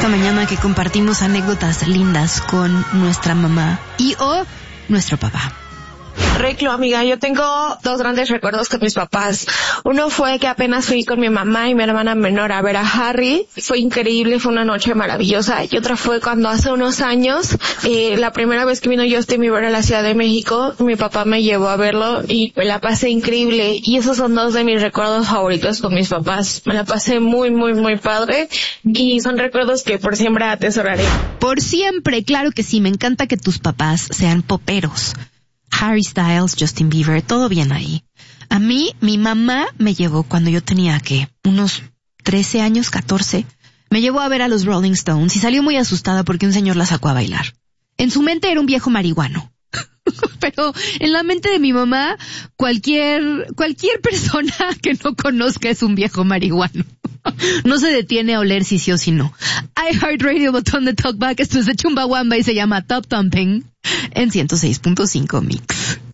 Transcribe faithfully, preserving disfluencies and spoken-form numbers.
esta mañana que compartimos anécdotas lindas con nuestra mamá y o nuestro papá. Reclo, amiga, yo tengo dos grandes recuerdos con mis papás. Uno fue que apenas fui con mi mamá y mi hermana menor a ver a Harry. Fue increíble, fue una noche maravillosa. Y otra fue cuando hace unos años, eh, la primera vez que vino Justin Bieber a la Ciudad de México, mi papá me llevó a verlo y me la pasé increíble. Y esos son dos de mis recuerdos favoritos con mis papás. Me la pasé muy, muy, muy padre. Y son recuerdos que por siempre atesoraré. Por siempre, claro que sí. Me encanta que tus papás sean poperos. Harry Styles, Justin Bieber, todo bien ahí. A mí, mi mamá me llevó cuando yo tenía, ¿qué? Unos trece años, catorce. Me llevó a ver a los Rolling Stones y salió muy asustada porque un señor la sacó a bailar. En su mente era un viejo marihuano. Pero en la mente de mi mamá, cualquier, cualquier persona que no conozca es un viejo marihuano. No se detiene a oler si sí o si no. iHeartRadio, botón de talkback. Esto es de Chumbawamba y se llama Top Thumping en ciento seis punto cinco Mix.